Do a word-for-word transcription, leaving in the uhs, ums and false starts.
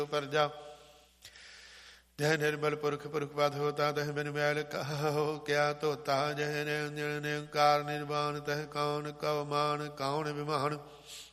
ਪਰਜਾ। ਜਹ ਨਿਰਮਲ ਪੁਰਖ ਪੁਰਖ ਪਦ ਹੋਤਾ ਤਹ ਬਿਨ ਮੈਲ ਕਹੋ ਕਿਆ ਧੋਤਾ। ਜਹ ਨਿਰੰਜਨ ਨਿਰੰਕਾਰ ਨਿਰਵਾਣ ਤਹ ਕੌਣ ਕਉ ਮਾਨ ਕੌਣ ਵਿਮਾਨ।